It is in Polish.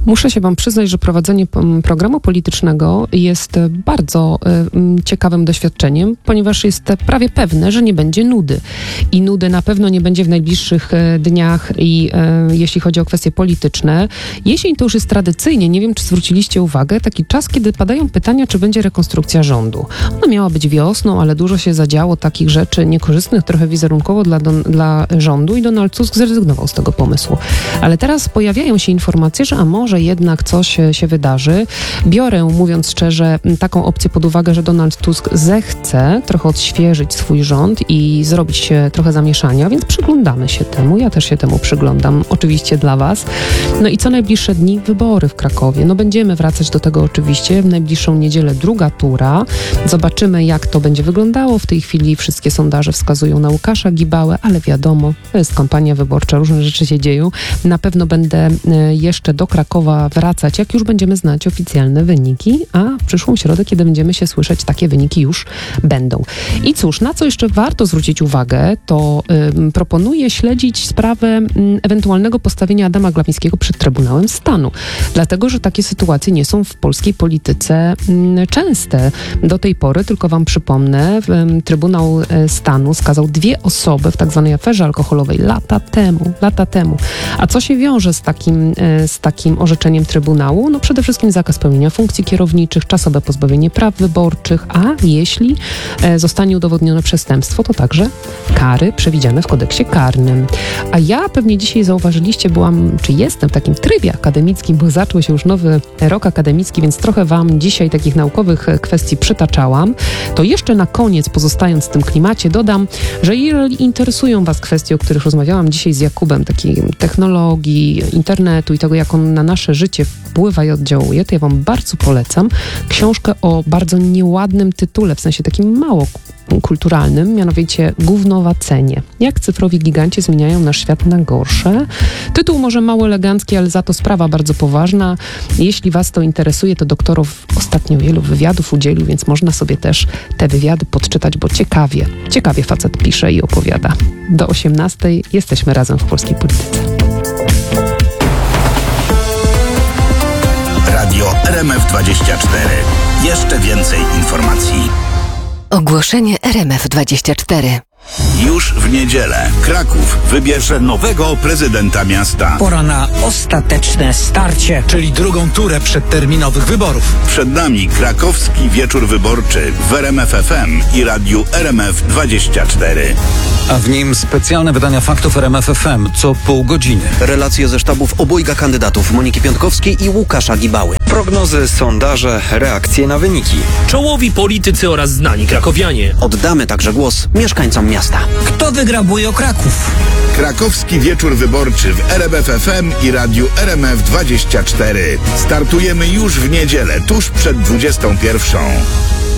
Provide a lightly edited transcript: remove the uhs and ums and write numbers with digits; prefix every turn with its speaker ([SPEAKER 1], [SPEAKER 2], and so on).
[SPEAKER 1] Muszę się wam przyznać, że prowadzenie programu politycznego jest bardzo ciekawym doświadczeniem, ponieważ jest prawie pewne, że nie będzie nudy. I nudy na pewno nie będzie w najbliższych dniach i jeśli chodzi o kwestie polityczne. Jesień to już jest tradycyjnie, nie wiem czy zwróciliście uwagę, taki czas, kiedy padają pytania, czy będzie rekonstrukcja rządu. Ona miała być wiosną, ale dużo się zadziało takich rzeczy niekorzystnych trochę wizerunkowo dla rządu i Donald Tusk zrezygnował z tego pomysłu. Ale teraz pojawiają się informacje, że a może jednak coś się wydarzy. Biorę, mówiąc szczerze, taką opcję pod uwagę, że Donald Tusk zechce trochę odświeżyć swój rząd i zrobić trochę zamieszania, więc przyglądamy się temu. Ja też się temu przyglądam, oczywiście dla was. No i co najbliższe dni? Wybory w Krakowie. No będziemy wracać do tego oczywiście. W najbliższą niedzielę druga tura. Zobaczymy, jak to będzie wyglądało. W tej chwili wszystkie sondaże wskazują na Łukasza Gibałę, ale wiadomo, to jest kampania wyborcza, różne rzeczy się dzieją. Na pewno będę jeszcze do Krakowa wracać, jak już będziemy znać oficjalne wyniki, a w przyszłą środę, kiedy będziemy się słyszeć, takie wyniki już będą. I cóż, na co jeszcze warto zwrócić uwagę, to proponuję śledzić sprawę ewentualnego postawienia Adama Glapińskiego przed Trybunałem Stanu. Dlatego, że takie sytuacje nie są w polskiej polityce częste. Do tej pory, tylko wam przypomnę, Trybunał Stanu skazał 2 osoby w tak zwanej aferze alkoholowej lata temu. A co się wiąże z takim orzeczeniem Trybunału? No przede wszystkim zakaz pełnienia funkcji kierowniczych, czasowe pozbawienie praw wyborczych, a jeśli zostanie udowodnione przestępstwo, to także kary przewidziane w kodeksie karnym. A ja pewnie dzisiaj zauważyliście, jestem w takim trybie akademickim, bo zaczął się już nowy rok akademicki, więc trochę wam dzisiaj takich naukowych kwestii przytaczałam. To jeszcze na koniec, pozostając w tym klimacie, dodam, że jeżeli interesują was kwestie, o których rozmawiałam dzisiaj z Jakubem, takiej technologii, internetu i tego, jak on na nasze życie wpływa i oddziałuje, to ja wam bardzo polecam książkę o bardzo nieładnym tytule, w sensie takim mało kulturalnym, mianowicie Gównowacenie. Jak cyfrowi giganci zmieniają nasz świat na gorsze. Tytuł może mało elegancki, ale za to sprawa bardzo poważna. Jeśli was to interesuje, to doktorow ostatnio wielu wywiadów udzielił, więc można sobie też te wywiady podczytać, bo ciekawie facet pisze i opowiada. Do 18:00 jesteśmy razem w polskiej polityce.
[SPEAKER 2] Radio RMF24. Jeszcze więcej informacji.
[SPEAKER 3] Ogłoszenie RMF24.
[SPEAKER 2] Już w niedzielę Kraków wybierze nowego prezydenta miasta.
[SPEAKER 4] Pora na ostateczne starcie, czyli drugą turę przedterminowych wyborów.
[SPEAKER 2] Przed nami krakowski wieczór wyborczy w RMF FM i radiu RMF24.
[SPEAKER 5] A w nim specjalne wydania faktów RMF FM co pół godziny.
[SPEAKER 6] Relacje ze sztabów obojga kandydatów, Moniki Piątkowskiej i Łukasza Gibały.
[SPEAKER 7] Prognozy, sondaże, reakcje na wyniki.
[SPEAKER 8] Czołowi politycy oraz znani krakowianie.
[SPEAKER 6] Oddamy także głos mieszkańcom miasta.
[SPEAKER 4] Kto wygrabuje Kraków?
[SPEAKER 2] Krakowski wieczór wyborczy w RMF FM i radiu RMF24. Startujemy już w niedzielę, tuż przed 21:00.